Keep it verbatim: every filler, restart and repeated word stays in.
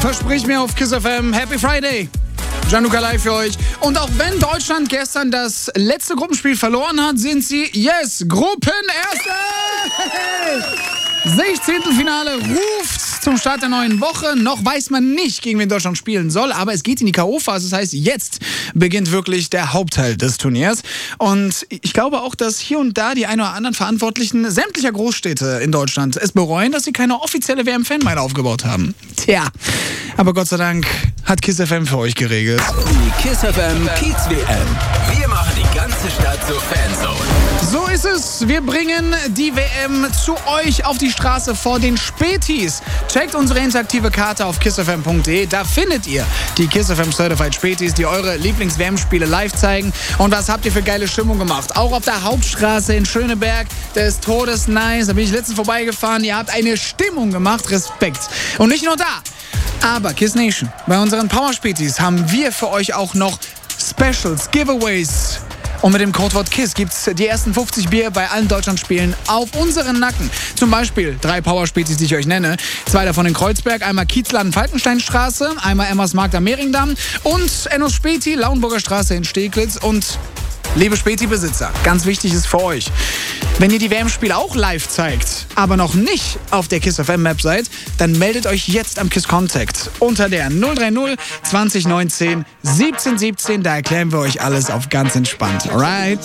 Versprich mir auf KISS F M. Happy Friday. Gianluca live für euch. Und auch wenn Deutschland gestern das letzte Gruppenspiel verloren hat, sind sie, yes, Gruppenerste! sechzehntelfinale ruft zum Start der neuen Woche. Noch weiß man nicht, gegen wen Deutschland spielen soll, aber es geht in die K O-Phase. Das heißt, jetzt beginnt wirklich der Hauptteil des Turniers. Und ich glaube auch, dass hier und da die ein oder anderen Verantwortlichen sämtlicher Großstädte in Deutschland es bereuen, dass sie keine offizielle W M-Fanmeile aufgebaut haben. Tja, aber Gott sei Dank hat KISS F M für euch geregelt. Die KISS F M Kiez W M. Wir machen die ganze Stadt zur Fanzone. So ist es. Wir bringen die W M zu euch auf die Straße vor den Spätis. Checkt unsere interaktive Karte auf kiss f m punkt d e. Da findet ihr die KISS F M Certified Spätis, die eure Lieblings-W M-Spiele live zeigen. Und was habt ihr für geile Stimmung gemacht? Auch auf der Hauptstraße in Schöneberg. Der ist todes nice. Da bin ich letztens vorbeigefahren. Ihr habt eine Stimmung gemacht. Respekt. Und nicht nur da. Aber KISS Nation, bei unseren Power-Spätis haben wir für euch auch noch Specials, Giveaways. Und mit dem Codewort KISS gibt's die ersten fünfzig Bier bei allen Deutschlandspielen auf unseren Nacken. Zum Beispiel drei Power-Spätis, die ich euch nenne. Zwei davon in Kreuzberg, einmal Kiezladen-Falkensteinstraße, einmal Emmersmarkt am Mehringdamm und Ennos Späti, Lauenburger Straße in Steglitz. Und liebe Späti-Besitzer, ganz wichtig ist für euch, wenn ihr die W M-Spiele auch live zeigt, aber noch nicht auf der KISS F M-Map seid, dann meldet euch jetzt am KISS Contact unter der null drei null zwanzig neunzehn siebzehn siebzehn. Da erklären wir euch alles auf ganz entspannt. Alright?